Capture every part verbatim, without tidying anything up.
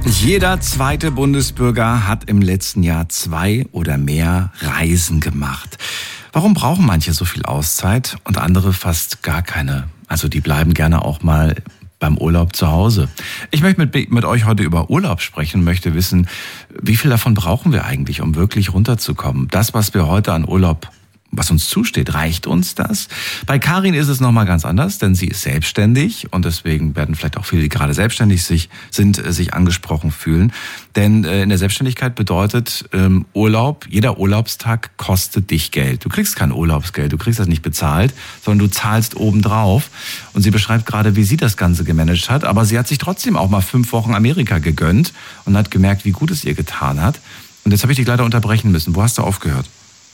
Jeder zweite Bundesbürger hat im letzten Jahr zwei oder mehr Reisen gemacht. Warum brauchen manche so viel Auszeit und andere fast gar keine? Also die bleiben gerne auch mal beim Urlaub zu Hause. Ich möchte mit, mit euch heute über Urlaub sprechen, möchte wissen, wie viel davon brauchen wir eigentlich, um wirklich runterzukommen? Das, was wir heute an Urlaub, was uns zusteht, reicht uns das? Bei Karin ist es nochmal ganz anders, denn sie ist selbstständig und deswegen werden vielleicht auch viele, die gerade selbstständig sich, sind, sich angesprochen fühlen. Denn in der Selbstständigkeit bedeutet ähm, Urlaub, jeder Urlaubstag kostet dich Geld. Du kriegst kein Urlaubsgeld, du kriegst das nicht bezahlt, sondern du zahlst obendrauf. Und sie beschreibt gerade, wie sie das Ganze gemanagt hat, aber sie hat sich trotzdem auch mal fünf Wochen Amerika gegönnt und hat gemerkt, wie gut es ihr getan hat. Und jetzt habe ich dich leider unterbrechen müssen. Wo hast du aufgehört?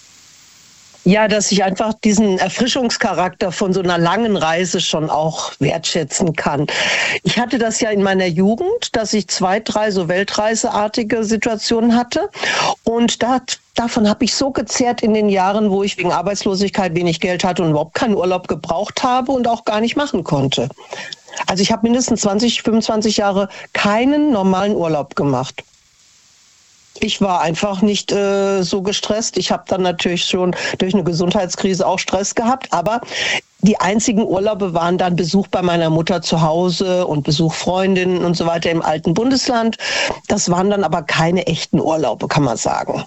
Ja, dass ich einfach diesen Erfrischungscharakter von so einer langen Reise schon auch wertschätzen kann. Ich hatte das ja in meiner Jugend, dass ich zwei, drei so weltreiseartige Situationen hatte. Und da, davon habe ich so gezehrt in den Jahren, wo ich wegen Arbeitslosigkeit wenig Geld hatte und überhaupt keinen Urlaub gebraucht habe und auch gar nicht machen konnte. Also ich habe mindestens zwanzig, fünfundzwanzig Jahre keinen normalen Urlaub gemacht. Ich war einfach nicht äh, so gestresst. Ich habe dann natürlich schon durch eine Gesundheitskrise auch Stress gehabt. Aber die einzigen Urlaube waren dann Besuch bei meiner Mutter zu Hause und Besuch Freundinnen und so weiter im alten Bundesland. Das waren dann aber keine echten Urlaube, kann man sagen,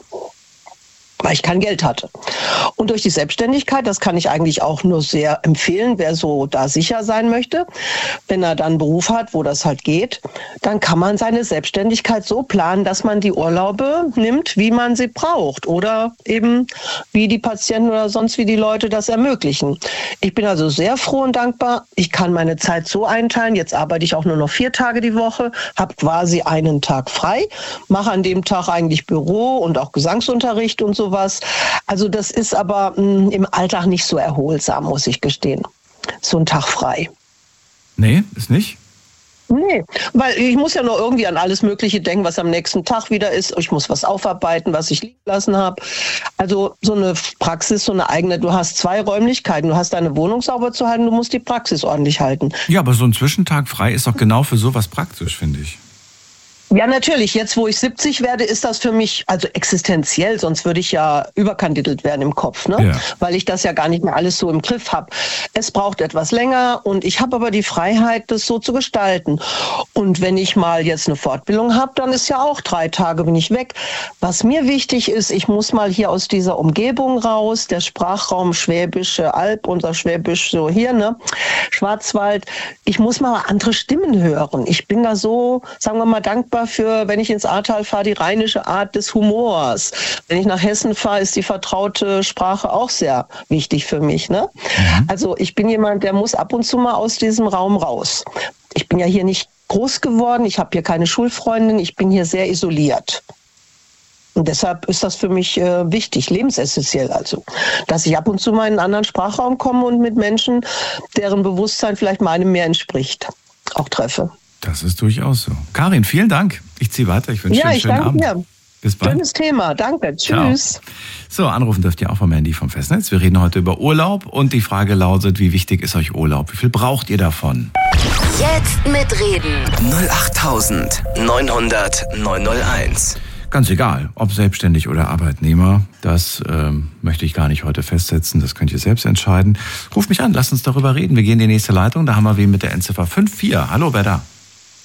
weil ich kein Geld hatte. Und durch die Selbstständigkeit, das kann ich eigentlich auch nur sehr empfehlen, wer so da sicher sein möchte, wenn er dann einen Beruf hat, wo das halt geht, dann kann man seine Selbstständigkeit so planen, dass man die Urlaube nimmt, wie man sie braucht oder eben wie die Patienten oder sonst wie die Leute das ermöglichen. Ich bin also sehr froh und dankbar. Ich kann meine Zeit so einteilen. Jetzt arbeite ich auch nur noch vier Tage die Woche, habe quasi einen Tag frei, mache an dem Tag eigentlich Büro und auch Gesangsunterricht und so was. Also das ist aber mh, im Alltag nicht so erholsam, muss ich gestehen. So ein Tag frei. Nee, ist nicht? Nee, weil ich muss ja noch irgendwie an alles Mögliche denken, was am nächsten Tag wieder ist. Ich muss was aufarbeiten, was ich liegen lassen habe. Also so eine Praxis, so eine eigene, du hast zwei Räumlichkeiten. Du hast deine Wohnung sauber zu halten, du musst die Praxis ordentlich halten. Ja, aber so ein Zwischentag frei ist doch genau für sowas praktisch, finde ich. Ja, natürlich. Jetzt, wo ich siebzig werde, ist das für mich also existenziell. Sonst würde ich ja überkandidelt werden im Kopf, ne? Ja. Weil ich das ja gar nicht mehr alles so im Griff habe. Es braucht etwas länger und ich habe aber die Freiheit, das so zu gestalten. Und wenn ich mal jetzt eine Fortbildung habe, dann ist ja auch drei Tage bin ich weg. Was mir wichtig ist, ich muss mal hier aus dieser Umgebung raus, der Sprachraum Schwäbische Alb, unser Schwäbisch so hier, ne? Schwarzwald. Ich muss mal andere Stimmen hören. Ich bin da so, sagen wir mal, dankbar für, wenn ich ins Ahrtal fahre, die rheinische Art des Humors. Wenn ich nach Hessen fahre, ist die vertraute Sprache auch sehr wichtig für mich, ne? Mhm. Also ich bin jemand, der muss ab und zu mal aus diesem Raum raus. Ich bin ja hier nicht groß geworden, ich habe hier keine Schulfreundin, ich bin hier sehr isoliert. Und deshalb ist das für mich äh, wichtig, lebensessentiell also, dass ich ab und zu mal in einen anderen Sprachraum komme und mit Menschen, deren Bewusstsein vielleicht meinem mehr entspricht, auch treffe. Das ist durchaus so. Karin, vielen Dank. Ich ziehe weiter. Ich wünsche dir einen schönen Abend. Ja, ich danke dir. Bis bald. Schönes Thema. Danke. Tschüss. Ciao. So, anrufen dürft ihr auch vom Handy vom Festnetz. Wir reden heute über Urlaub und die Frage lautet, wie wichtig ist euch Urlaub? Wie viel braucht ihr davon? Jetzt mitreden. null acht neunhundert neunhunderteins. Ganz egal, ob selbstständig oder Arbeitnehmer, das ähm, möchte ich gar nicht heute festsetzen, das könnt ihr selbst entscheiden. Ruft mich an, lasst uns darüber reden. Wir gehen in die nächste Leitung, da haben wir wen mit der Endziffer fünf vier. Hallo, wer da?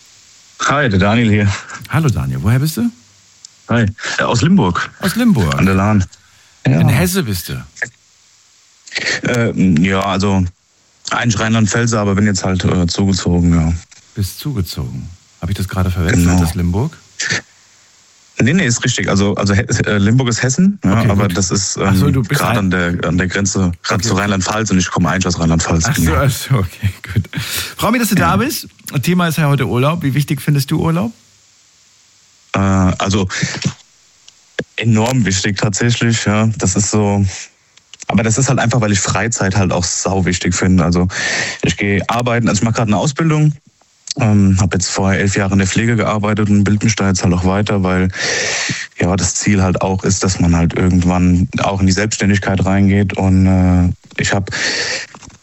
Hi, der Daniel hier. Hallo Daniel, woher bist du? Hi, aus Limburg. Aus Limburg? An der Lahn. Ja. In Hesse bist du? Äh, ja, also eigentlich Rheinland-Pfälzer, aber bin jetzt halt äh, zugezogen, ja. Bist zugezogen? Habe ich das gerade verwechselt, genau. Das Limburg? Nee, nee, ist richtig. Also, also äh, Limburg ist Hessen, ja, okay, aber gut. Das ist ähm, so, gerade an der, an der Grenze okay. zu Rheinland-Pfalz und ich komme eigentlich aus Rheinland-Pfalz. Ach so, ach so, okay, gut. Frau mir, dass du ja. da bist. Thema ist ja heute Urlaub. Wie wichtig findest du Urlaub? Äh, also enorm wichtig tatsächlich, ja. Das ist so... Aber das ist halt einfach, weil ich Freizeit halt auch sau wichtig finde. Also ich gehe arbeiten, also ich mache gerade eine Ausbildung. Ähm, habe jetzt vorher elf Jahre in der Pflege gearbeitet und bilde mich da jetzt halt auch weiter, weil ja das Ziel halt auch ist, dass man halt irgendwann auch in die Selbstständigkeit reingeht. Und äh, ich habe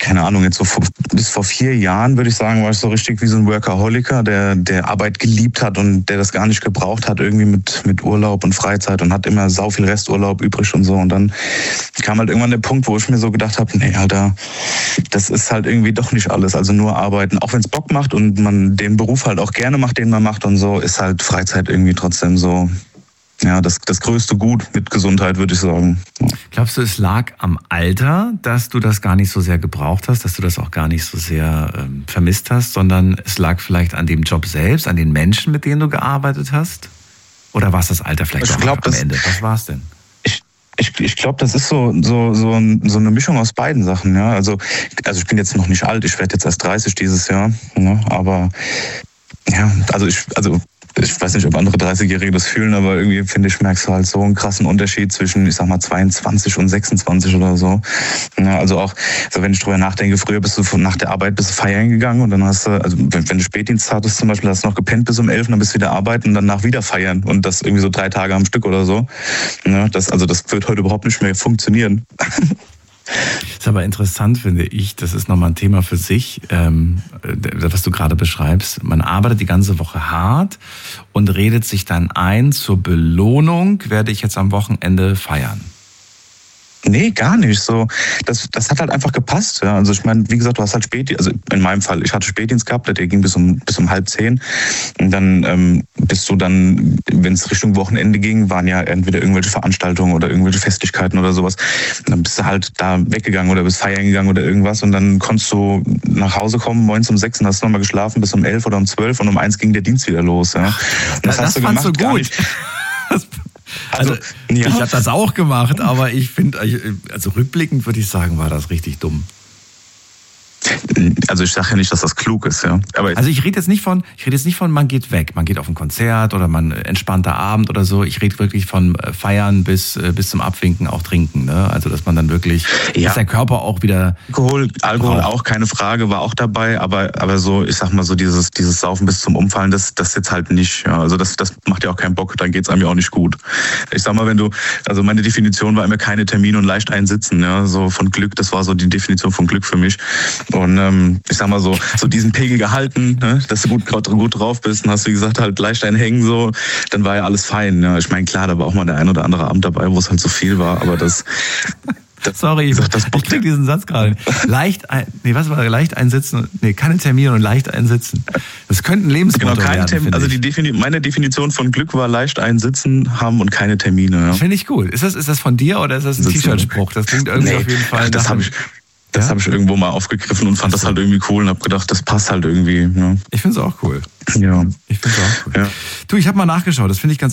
keine Ahnung, jetzt so vor, bis vor vier Jahren, würde ich sagen, war ich so richtig wie so ein Workaholiker, der, der Arbeit geliebt hat und der das gar nicht gebraucht hat, irgendwie mit, mit Urlaub und Freizeit und hat immer sau viel Resturlaub übrig und so. Und dann kam halt irgendwann der Punkt, wo ich mir so gedacht habe, nee, Alter, das ist halt irgendwie doch nicht alles. Also nur arbeiten, auch wenn es Bock macht und man den Beruf halt auch gerne macht, den man macht und so, ist halt Freizeit irgendwie trotzdem so, ja, das, das größte Gut mit Gesundheit, würde ich sagen. Glaubst du, es lag am Alter, dass du das gar nicht so sehr gebraucht hast, dass du das auch gar nicht so sehr ähm, vermisst hast, sondern es lag vielleicht an dem Job selbst, an den Menschen, mit denen du gearbeitet hast? Oder war es das Alter vielleicht ich auch glaub, am das, Ende? Was war es denn? Ich, ich, ich glaube, das ist so, so, so, ein, so eine Mischung aus beiden Sachen. Ja? Also, also ich bin jetzt noch nicht alt, ich werde jetzt erst dreißig dieses Jahr, ne? Aber ja, also ich, also ich weiß nicht, ob andere dreißigjährige das fühlen, aber irgendwie, finde ich, merkst du halt so einen krassen Unterschied zwischen, ich sag mal, zweiundzwanzig und sechsundzwanzig oder so. Ja, also auch, also wenn ich drüber nachdenke, früher bist du von, nach der Arbeit bist du feiern gegangen und dann hast du, also wenn, wenn du Spätdienst hattest zum Beispiel, hast du noch gepennt bis um elf und dann bist du wieder arbeiten und danach wieder feiern und das irgendwie so drei Tage am Stück oder so. Ja, das, also das wird heute überhaupt nicht mehr funktionieren. Das ist aber interessant, finde ich. Das ist nochmal ein Thema für sich, ähm, was du gerade beschreibst. Man arbeitet die ganze Woche hart und redet sich dann ein, zur Belohnung werde ich jetzt am Wochenende feiern. Nee, gar nicht. So, das, das hat halt einfach gepasst. Ja. Also ich meine, wie gesagt, du hast halt Spätdienst, also in meinem Fall, ich hatte Spätdienst gehabt, der ging bis um bis um halb zehn. Und dann ähm, bist du dann, wenn es Richtung Wochenende ging, waren ja entweder irgendwelche Veranstaltungen oder irgendwelche Festlichkeiten oder sowas. Und dann bist du halt da weggegangen oder bist feiern gegangen oder irgendwas. Und dann konntest du nach Hause kommen, morgens um sechs und hast nochmal geschlafen bis um elf oder um zwölf und um eins ging der Dienst wieder los. Ja. Und das, das hast du gemacht, gar nicht. Also, also ja. Ich habe das auch gemacht, aber ich finde, also rückblickend würde ich sagen, war das richtig dumm. Also ich sage ja nicht, dass das klug ist, ja. Aber also ich rede jetzt nicht von, ich rede jetzt nicht von, man geht weg, man geht auf ein Konzert oder man entspannter Abend oder so. Ich rede wirklich von Feiern bis bis zum Abwinken, auch trinken, ne? Also dass man dann wirklich, ja, dass der Körper auch wieder Alkohol, Alkohol braucht. Auch keine Frage, war auch dabei, aber aber so, ich sag mal so dieses dieses Saufen bis zum Umfallen, das das jetzt halt nicht. Ja. Also das das macht ja auch keinen Bock, dann geht's einem ja auch nicht gut. Ich sag mal, wenn du, also meine Definition war immer keine Termine und leicht einsitzen, ja, so von Glück, das war so die Definition von Glück für mich. Und ähm, ich sag mal so, so diesen Pegel gehalten, ne, dass du gut, gut drauf bist und hast, wie gesagt, halt leicht einhängen, so, dann war ja alles fein. Ja. Ich meine, klar, da war auch mal der ein oder andere Abend dabei, wo es halt so viel war, aber das... das Sorry, ich, das ich krieg diesen Satz gerade. Leicht ein, nee, was war leicht einsitzen? Nee, keine Termine und leicht einsitzen. Das könnte ein Lebensmotto genau, keine werden, Termine, also die Defini- meine Definition von Glück war leicht einsitzen haben und keine Termine. Ja. Finde ich cool. Ist das, ist das von dir oder ist das ein T-Shirt-Spruch? Das klingt irgendwie nee, auf jeden Fall... Ach, das habe ich... Das ja? habe ich irgendwo mal aufgegriffen und fand das halt irgendwie cool und habe gedacht, das passt halt irgendwie. Ja. Ich finde es auch cool. Ja. Ich finde es auch cool. Ja. Du, ich habe mal nachgeschaut, das finde ich ganz